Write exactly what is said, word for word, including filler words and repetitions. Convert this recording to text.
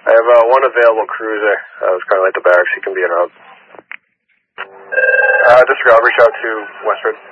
I have uh, one available cruiser. Uh, it's currently at the barracks. He can be en route. Uh, disregard. Reach out to Westford.